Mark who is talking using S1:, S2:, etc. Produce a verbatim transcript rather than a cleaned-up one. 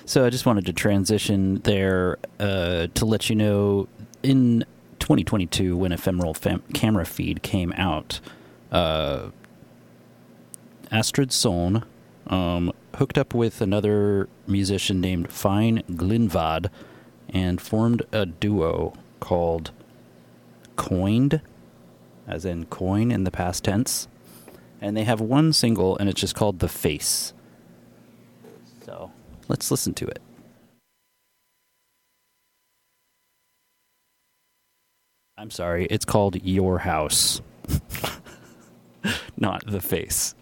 S1: So I just wanted to transition there uh, to let you know, in twenty twenty-two, when Ephemeral fam- Camera Feed came out, uh, Astrid Sohn um, hooked up with another musician named Fine Glinvad and formed a duo called Coined, as in coin in the past tense. And they have one single, and it's just called The Face. So let's listen to it. I'm sorry, it's called Your House, not The Face.